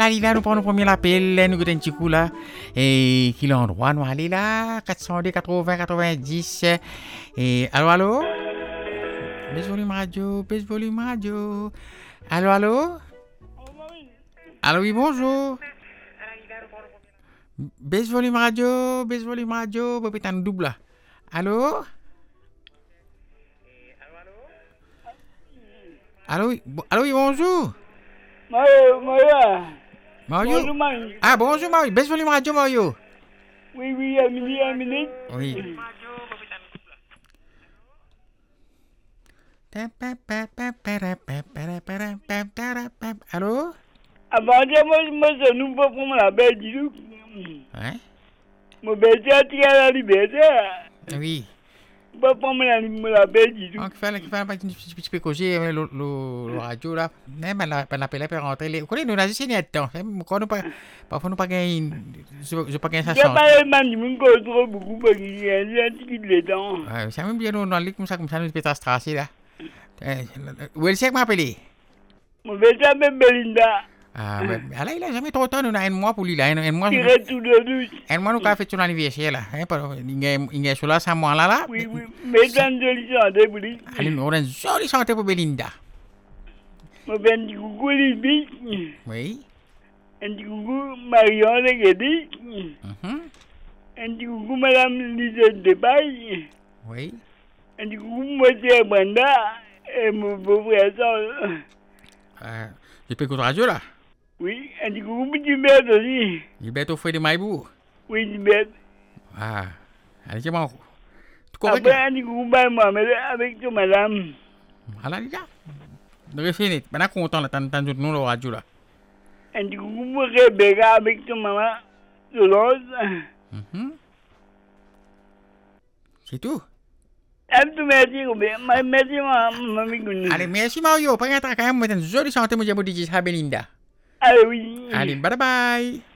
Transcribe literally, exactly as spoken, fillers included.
allez là, nous prenons le premier appel, nous goûtons un petit coup là. Et quel endroit nous allons là? quatre cent deux, quatre-vingts, quatre-vingt-dix. Et allô, allô? Baisse volume radio, baisse volume radio. Allô, allô? Allô, oui, bonjour. Baisse volume radio, baisse volume radio. Vous pouvez double là. Allô? Allô, oui, bo- allô, oui, bonjour. Mario, Mario. Mario? Bonjour, Mario. Ah, bonjour, Mario. Baisse volume radio, Mario. Oui, oui, à midi, à midi. Oui. Allô? Avant-hier, moi, moi, je nous peux prendre la belle du loup. Hein? Mon belle, tu as tiré la liberté. Oui. On peut prendre la, la belle du loup. Donc, il fallait qu'il fallait pas que tu puisses causer le le- le radio là. Même la la appel peut rentrer. Les- Vous connaissez, nous, là, c'est net temps. Quand nous pas, parfois, nous pas gagner, je je pas gagner ça Je chance. parle de man, je me cause trop beaucoup parce qu'il y a un petit peu de temps. Ouais, ça même bien nous dans le lit comme ça, comme ça, nous peut tracer là. Où est-ce que m'a appelé? Mon belle, tu as même Belinda. Ah, mais là, il a jamais trop de temps, nous, on a un mois pour lui là. Un un mois, Tiré tout de douce. un mois, nous avons fait son anniversaire là. Hein, pas- Il y a il y a sur là, ça mois là là. Oui, oui. Mais dans une jolie santé pour lui. Allez, nous, on a une jolie santé pour Belinda. Mon belle, du coucou, Lisbeth. Oui. Un petit coucou, Marion Legedi. Mhm. Un petit coucou, Madame Lisette Depay. Oui. Un petit coucou, Monsieur Brenda. Et mon beau-frère, ça. Euh, je peux écouter radio là. Oui, un petit coucou, petit bête aussi. Il est au feu de Maïbou. Oui, petit bête. Ah. Allez, c'est bon. Tu correct Après, là? un petit coucou, bah, Mohamed, avec toi, madame. Allez, les gars. De fini. Maintenant, content là, t'as entendu nous la radio là. Un petit coucou, pour Rebecca, avec toi, maman. Solange. Mhm. C'est tout. Un tout merci, Robert. Merci, ma mamie Gouni. Allez, merci Mario. Pas un trac, hein. Moi, j'ai une jolie santé, moi, j'ai beau dire ça, Belinda. Allez, oui. Allez, bye bye.